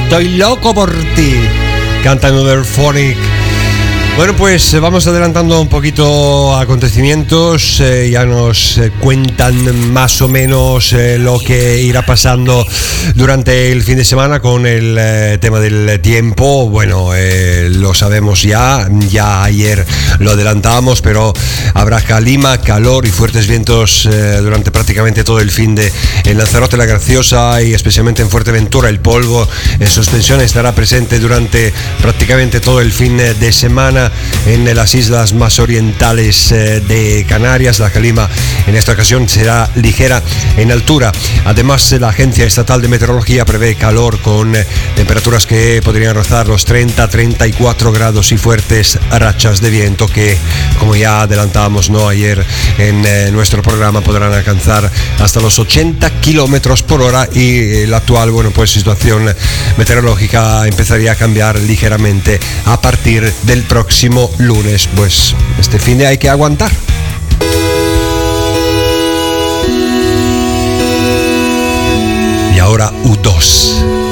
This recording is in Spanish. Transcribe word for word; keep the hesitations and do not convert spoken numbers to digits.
Estoy loco por ti. Canta Euphonic. Bueno, pues vamos adelantando un poquito acontecimientos, eh, ya nos eh, cuentan más o menos eh, lo que irá pasando durante el fin de semana con el eh, tema del tiempo. Bueno, eh, lo sabemos ya, ya ayer lo adelantamos, pero habrá calima, calor y fuertes vientos eh, durante prácticamente todo el fin de en Lanzarote, La Graciosa y especialmente en Fuerteventura. El polvo en suspensión estará presente durante prácticamente todo el fin de semana en las islas más orientales de Canarias. La calima en esta ocasión será ligera en altura. Además, la Agencia Estatal de Meteorología prevé calor con temperaturas que podrían rozar los treinta a treinta y cuatro grados y fuertes rachas de viento que, como ya adelantábamos no ayer en eh, nuestro programa, podrán alcanzar hasta los ochenta kilómetros por hora. Y la actual, bueno, pues situación meteorológica empezaría a cambiar ligeramente a partir del próximo lunes. Pues este fin de hay que aguantar. Y ahora U dos.